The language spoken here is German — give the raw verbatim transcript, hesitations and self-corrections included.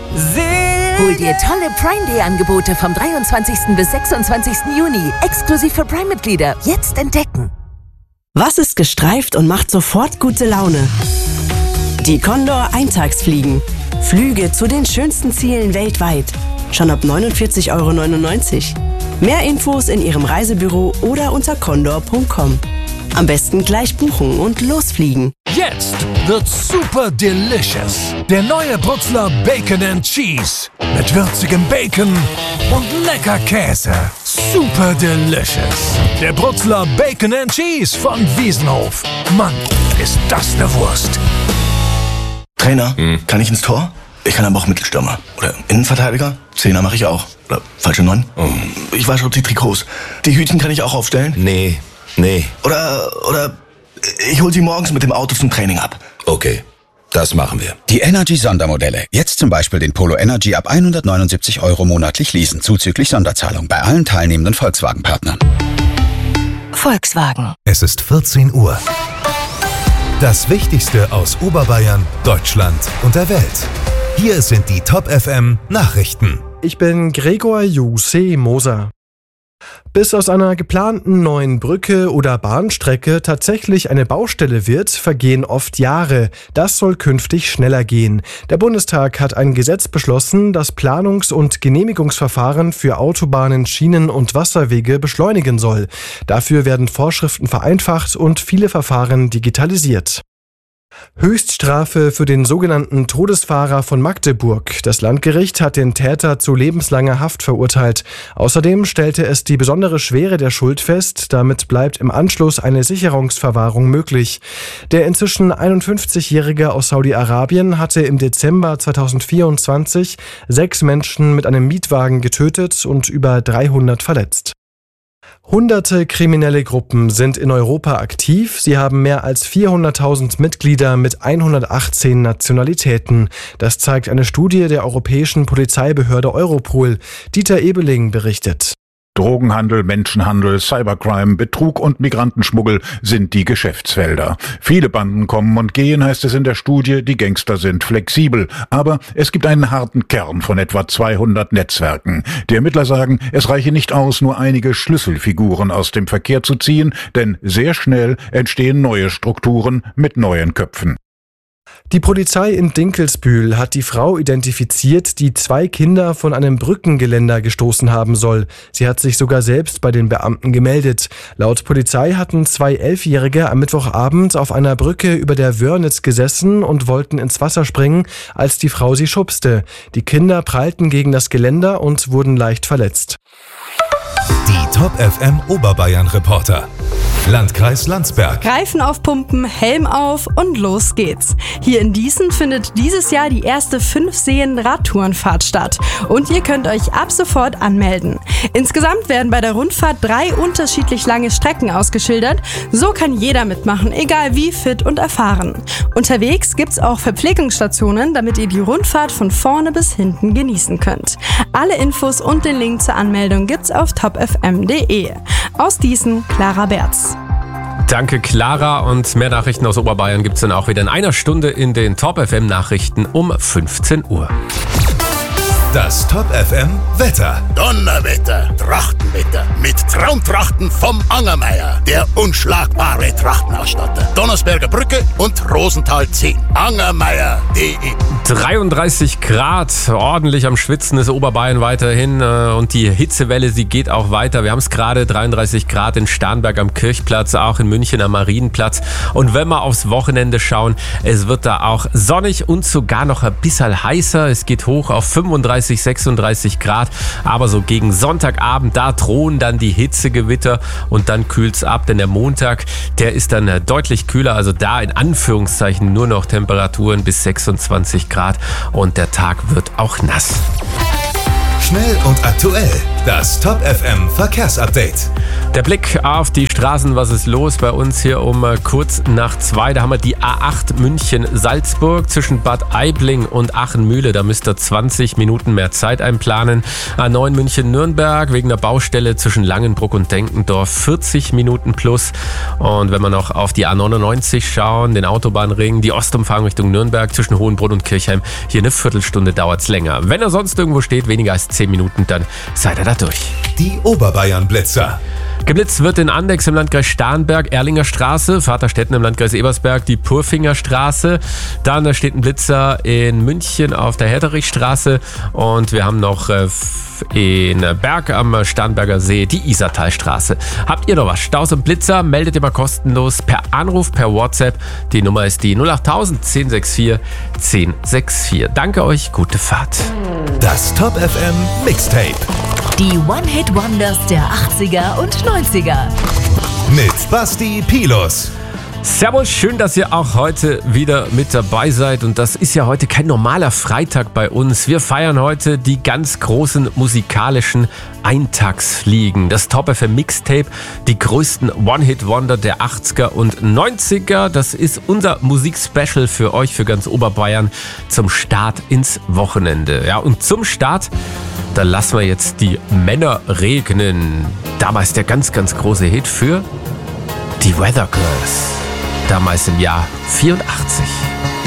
Hol dir tolle Prime Day Angebote vom dreiundzwanzigsten bis sechsundzwanzigsten Juni. Exklusiv für Prime-Mitglieder. Jetzt entdecken. Was ist gestreift und macht sofort gute Laune? Die Condor Eintagsfliegen. Flüge zu den schönsten Zielen weltweit. Schon ab neunundvierzig Euro neunundneunzig. Mehr Infos in Ihrem Reisebüro oder unter condor punkt com. Am besten gleich buchen und losfliegen. Jetzt wird's super delicious. Der neue Brutzler Bacon and Cheese. Mit würzigem Bacon und lecker Käse. Super delicious. Der Brutzler Bacon and Cheese von Wiesenhof. Mann, ist das eine Wurst. Trainer, hm. kann ich ins Tor? Ich kann aber auch Mittelstürmer. Oder Innenverteidiger. Zehner mache ich auch. Oder falsche Neun. Oh. Ich wasche auch die Trikots. Die Hütchen kann ich auch aufstellen. Nee, nee. Oder, oder ich hol sie morgens mit dem Auto zum Training ab. Okay, das machen wir. Die Energy-Sondermodelle. Jetzt zum Beispiel den Polo Energy ab hundertneunundsiebzig Euro monatlich leasen, zuzüglich Sonderzahlung bei allen teilnehmenden Volkswagen-Partnern. Volkswagen. Es ist vierzehn Uhr. Das Wichtigste aus Oberbayern, Deutschland und der Welt. Hier sind die Top F M Nachrichten. Ich bin Gregor Jussi Moser. Bis aus einer geplanten neuen Brücke oder Bahnstrecke tatsächlich eine Baustelle wird, vergehen oft Jahre. Das soll künftig schneller gehen. Der Bundestag hat ein Gesetz beschlossen, das Planungs- und Genehmigungsverfahren für Autobahnen, Schienen und Wasserwege beschleunigen soll. Dafür werden Vorschriften vereinfacht und viele Verfahren digitalisiert. Höchststrafe für den sogenannten Todesfahrer von Magdeburg. Das Landgericht hat den Täter zu lebenslanger Haft verurteilt. Außerdem stellte es die besondere Schwere der Schuld fest. Damit bleibt im Anschluss eine Sicherungsverwahrung möglich. Der inzwischen einundfünfzigjährige aus Saudi-Arabien hatte im Dezember zweitausendvierundzwanzig sechs Menschen mit einem Mietwagen getötet und über dreihundert verletzt. Hunderte kriminelle Gruppen sind in Europa aktiv. Sie haben mehr als vierhunderttausend Mitglieder mit hundertachtzehn Nationalitäten. Das zeigt eine Studie der europäischen Polizeibehörde Europol. Dieter Ebeling berichtet. Drogenhandel, Menschenhandel, Cybercrime, Betrug und Migrantenschmuggel sind die Geschäftsfelder. Viele Banden kommen und gehen, heißt es in der Studie, die Gangster sind flexibel. Aber es gibt einen harten Kern von etwa zweihundert Netzwerken. Die Ermittler sagen, es reiche nicht aus, nur einige Schlüsselfiguren aus dem Verkehr zu ziehen, denn sehr schnell entstehen neue Strukturen mit neuen Köpfen. Die Polizei in Dinkelsbühl hat die Frau identifiziert, die zwei Kinder von einem Brückengeländer gestoßen haben soll. Sie hat sich sogar selbst bei den Beamten gemeldet. Laut Polizei hatten zwei Elfjährige am Mittwochabend auf einer Brücke über der Wörnitz gesessen und wollten ins Wasser springen, als die Frau sie schubste. Die Kinder prallten gegen das Geländer und wurden leicht verletzt. Die Top F M Oberbayern Reporter. Landkreis Landsberg. Reifen aufpumpen, Helm auf und los geht's. Hier in Dießen findet dieses Jahr die erste Fünf-Seen-Radtourenfahrt statt. Und ihr könnt euch ab sofort anmelden. Insgesamt werden bei der Rundfahrt drei unterschiedlich lange Strecken ausgeschildert. So kann jeder mitmachen, egal wie fit und erfahren. Unterwegs gibt's auch Verpflegungsstationen, damit ihr die Rundfahrt von vorne bis hinten genießen könnt. Alle Infos und den Link zur Anmeldung gibt's auf top f m punkt d e. Aus Dießen, Clara Berz. Danke, Clara. Und mehr Nachrichten aus Oberbayern gibt es dann auch wieder in einer Stunde in den Top F M Nachrichten um fünfzehn Uhr. Das Top F M Wetter. Donnerwetter, Trachtenwetter mit Traumtrachten vom Angermeier, der unschlagbare Trachtenausstatter. Donnersberger Brücke und Rosenthal zehn. Angermeier punkt d e. dreiunddreißig Grad, ordentlich am Schwitzen ist Oberbayern weiterhin und die Hitzewelle, sie geht auch weiter. Wir haben es gerade, dreiunddreißig Grad in Starnberg am Kirchplatz, auch in München am Marienplatz. Und wenn wir aufs Wochenende schauen, es wird da auch sonnig und sogar noch ein bisschen heißer. Es geht hoch auf fünfunddreißig, sechsunddreißig Grad, aber so gegen Sonntagabend, da drohen dann die Hitzegewitter und dann kühlt's ab, denn der Montag, der ist dann deutlich kühler, also da in Anführungszeichen nur noch Temperaturen bis sechsundzwanzig Grad und der Tag wird auch nass. Schnell und aktuell, das Top F M Verkehrsupdate. Der Blick auf die Straßen, was ist los bei uns hier um kurz nach zwei. Da haben wir die A acht München-Salzburg zwischen Bad Aibling und Aachen-Mühle. Da müsst ihr zwanzig Minuten mehr Zeit einplanen. A neun München-Nürnberg wegen der Baustelle zwischen Langenbruck und Denkendorf vierzig Minuten plus. Und wenn wir noch auf die A neunundneunzig schauen, den Autobahnring, die Ostumfahrung Richtung Nürnberg zwischen Hohenbrunn und Kirchheim, hier eine Viertelstunde dauert es länger. Wenn er sonst irgendwo steht, weniger als zehn Minuten, dann seid ihr da durch. Die Oberbayern-Blitzer. Geblitzt wird in Andex im Landkreis Starnberg, Erlinger Straße, Vaterstetten im Landkreis Ebersberg, die Purfinger Straße. Dann steht ein Blitzer in München auf der Herterichstraße und wir haben noch in Berg am Starnberger See die Isartalstraße. Habt ihr noch was? Staus und Blitzer? Meldet ihr mal kostenlos per Anruf, per WhatsApp. Die Nummer ist die null acht null null eins sechs vier eins sechs vier. Danke euch, gute Fahrt. Das Top F M Mixtape. Die One-Hit-Wonders der achtziger und neunziger. Mit Basti Pilus. Servus, schön, dass ihr auch heute wieder mit dabei seid. Und das ist ja heute kein normaler Freitag bei uns. Wir feiern heute die ganz großen musikalischen Eintagsfliegen. Das Top F M Mixtape, die größten One-Hit-Wonder der achtziger und neunziger. Das ist unser Musikspecial für euch, für ganz Oberbayern, zum Start ins Wochenende. Ja, und zum Start, da lassen wir jetzt die Männer regnen. Damals der ganz, ganz große Hit für die Weather Girls. Damals im Jahr vierundachtzig.